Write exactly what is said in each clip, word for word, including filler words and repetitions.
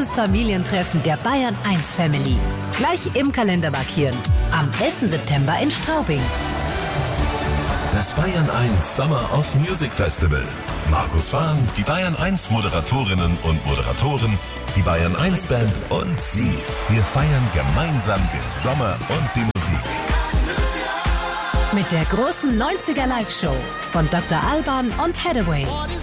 großes Familientreffen der Bayern eins Family. Gleich im Kalender markieren. Am elften September in Straubing. Das Bayern eins Summer of Music Festival. Markus Fahn, die Bayern eins Moderatorinnen und Moderatoren, die Bayern eins Band und Sie. Wir feiern gemeinsam den Sommer und die Musik. Mit der großen neunziger Live-Show von Doktor Alban und Hathaway.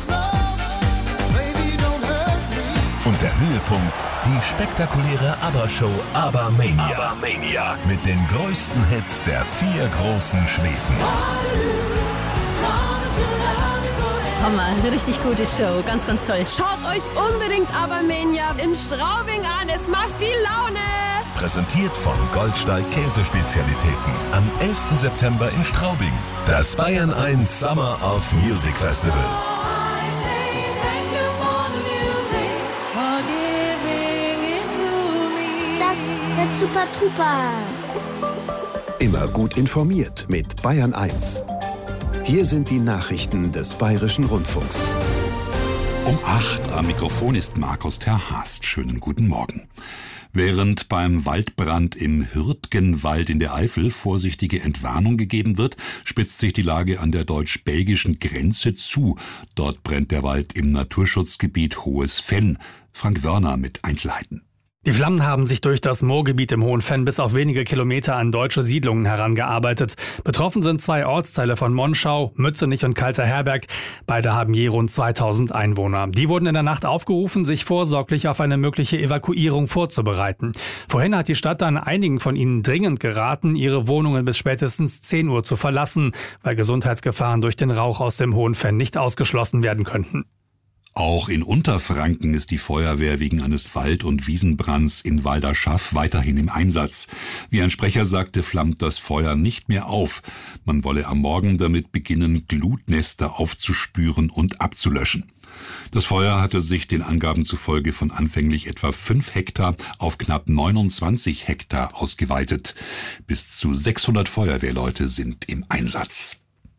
Und der Höhepunkt, die spektakuläre ABBA-Show ABBA-Mania. ABBA-Mania. Mit den größten Hits der vier großen Schweden. Hammer, eine richtig gute Show, ganz, ganz toll. Schaut euch unbedingt ABBA-Mania in Straubing an, es macht viel Laune. Präsentiert von Goldsteig Käsespezialitäten. Am elften September in Straubing. Das Bayern eins Summer of Music Festival. Das wird super Trupa. Immer gut informiert mit Bayern eins. Hier sind die Nachrichten des Bayerischen Rundfunks. Um acht am Mikrofon ist Markus Terhast. Schönen guten Morgen. Während beim Waldbrand im Hürtgenwald in der Eifel vorsichtige Entwarnung gegeben wird, spitzt sich die Lage an der deutsch-belgischen Grenze zu. Dort brennt der Wald im Naturschutzgebiet Hohes Fenn. Frank Wörner mit Einzelheiten. Die Flammen haben sich durch das Moorgebiet im Hohen Fenn bis auf wenige Kilometer an deutsche Siedlungen herangearbeitet. Betroffen sind zwei Ortsteile von Monschau, Mützenich und Kalter Herberg. Beide haben je rund zweitausend Einwohner. Die wurden in der Nacht aufgerufen, sich vorsorglich auf eine mögliche Evakuierung vorzubereiten. Vorhin hat die Stadt dann einigen von ihnen dringend geraten, ihre Wohnungen bis spätestens zehn Uhr zu verlassen, weil Gesundheitsgefahren durch den Rauch aus dem Hohen Fenn nicht ausgeschlossen werden könnten. Auch in Unterfranken ist die Feuerwehr wegen eines Wald- und Wiesenbrands in Walderschaff weiterhin im Einsatz. Wie ein Sprecher sagte, flammt das Feuer nicht mehr auf. Man wolle am Morgen damit beginnen, Glutnester aufzuspüren und abzulöschen. Das Feuer hatte sich den Angaben zufolge von anfänglich etwa fünf Hektar auf knapp neunundzwanzig Hektar ausgeweitet. Bis zu sechshundert Feuerwehrleute sind im Einsatz.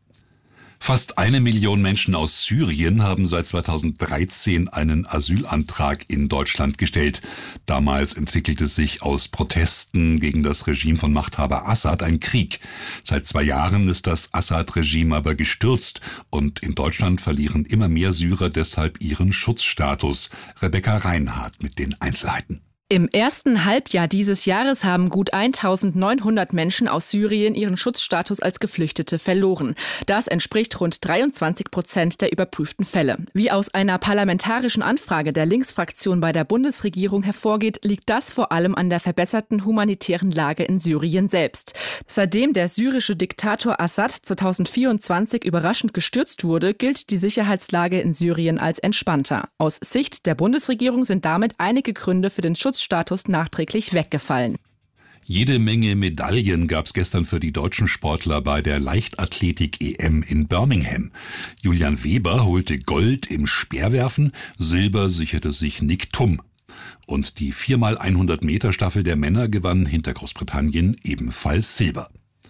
Fast eine Million Menschen aus Syrien haben seit zweitausenddreizehn einen Asylantrag in Deutschland gestellt. Damals entwickelte sich aus Protesten gegen das Regime von Machthaber Assad ein Krieg. Seit zwei Jahren ist das Assad-Regime aber gestürzt und in Deutschland verlieren immer mehr Syrer deshalb ihren Schutzstatus. Rebecca Reinhardt mit den Einzelheiten. Im ersten Halbjahr dieses Jahres haben gut eintausendneunhundert Menschen aus Syrien ihren Schutzstatus als Geflüchtete verloren. Das entspricht rund dreiundzwanzig Prozent der überprüften Fälle. Wie aus einer parlamentarischen Anfrage der Linksfraktion bei der Bundesregierung hervorgeht, liegt das vor allem an der verbesserten humanitären Lage in Syrien selbst. Seitdem der syrische Diktator Assad zweitausendvierundzwanzig überraschend gestürzt wurde, gilt die Sicherheitslage in Syrien als entspannter. Aus Sicht der Bundesregierung sind damit einige Gründe für den Schutz Status nachträglich weggefallen. Jede Menge Medaillen gab es gestern für die deutschen Sportler bei der Leichtathletik-E M in Birmingham. Julian Weber holte Gold im Speerwerfen, Silber sicherte sich Nick Thum. Und die vier mal hundert Meter Staffel der Männer gewann hinter Großbritannien ebenfalls Silber.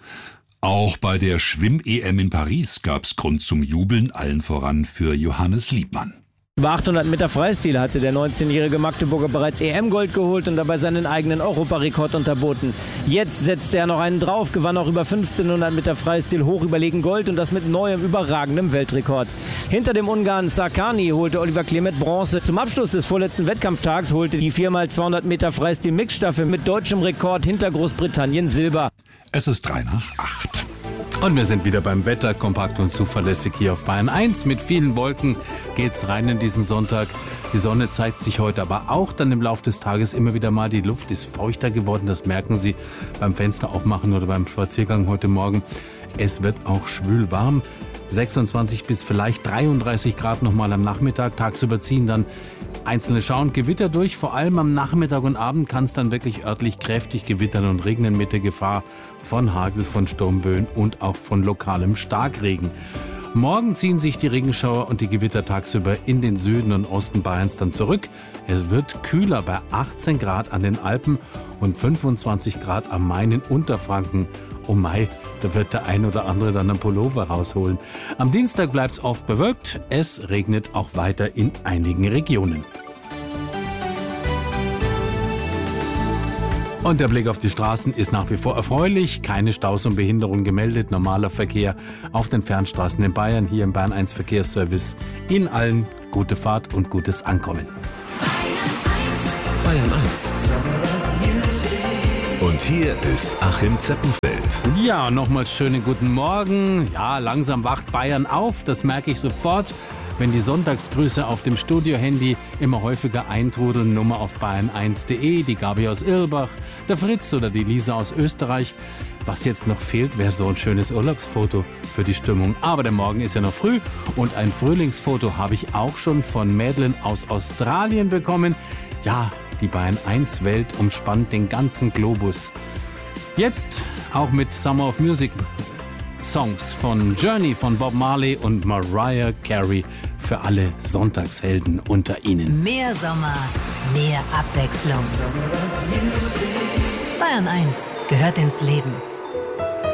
Auch bei der Schwimm-E M in Paris gab es Grund zum Jubeln, allen voran für Johannes Liebmann. Über achthundert Meter Freistil hatte der neunzehnjährige Magdeburger bereits E M-Gold geholt und dabei seinen eigenen Europarekord unterboten. Jetzt setzte er noch einen drauf, gewann auch über fünfzehnhundert Meter Freistil hoch überlegen Gold und das mit neuem, überragendem Weltrekord. Hinter dem Ungarn Sarkani holte Oliver Clement Bronze. Zum Abschluss des vorletzten Wettkampftags holte die vier mal zweihundert Meter Freistil Mixstaffel mit deutschem Rekord hinter Großbritannien Silber. Es ist drei nach acht. Und wir sind wieder beim Wetter, kompakt und zuverlässig hier auf Bayern eins. Mit vielen Wolken geht's rein in diesen Sonntag. Die Sonne zeigt sich heute aber auch dann im Laufe des Tages immer wieder mal. Die Luft ist feuchter geworden, das merken Sie beim Fenster aufmachen oder beim Spaziergang heute Morgen. Es wird auch schwül warm. sechsundzwanzig bis vielleicht dreiunddreißig Grad nochmal am Nachmittag. Tagsüber ziehen dann einzelne Schauer und Gewitter durch. Vor allem am Nachmittag und Abend kann es dann wirklich örtlich kräftig gewittern und regnen mit der Gefahr von Hagel, von Sturmböen und auch von lokalem Starkregen. Morgen ziehen sich die Regenschauer und die Gewitter tagsüber in den Süden und Osten Bayerns dann zurück. Es wird kühler bei achtzehn Grad an den Alpen und fünfundzwanzig Grad am Main in Unterfranken. Oh Mai, da wird der ein oder andere dann einen Pullover rausholen. Am Dienstag bleibt es oft bewölkt. Es regnet auch weiter in einigen Regionen. Und der Blick auf die Straßen ist nach wie vor erfreulich. Keine Staus und Behinderungen gemeldet. Normaler Verkehr auf den Fernstraßen in Bayern. Hier im Bayern eins Verkehrsservice. Ihnen allen gute Fahrt und gutes Ankommen. Bayern eins. Und hier ist Achim Zeppenfeld. Ja, nochmals schönen guten Morgen. Ja, langsam wacht Bayern auf, das merke ich sofort, wenn die Sonntagsgrüße auf dem Studiohandy immer häufiger eintrudeln. Nummer auf bayern eins punkt de, die Gabi aus Irlbach, der Fritz oder die Lisa aus Österreich. Was jetzt noch fehlt, wäre so ein schönes Urlaubsfoto für die Stimmung. Aber der Morgen ist ja noch früh und ein Frühlingsfoto habe ich auch schon von Madeleine aus Australien bekommen. Ja, die Bayern eins Welt umspannt den ganzen Globus. Jetzt auch mit Summer of Music Songs von Journey von Bob Marley und Mariah Carey für alle Sonntagshelden unter Ihnen. Mehr Sommer, mehr Abwechslung. Bayern eins gehört ins Leben.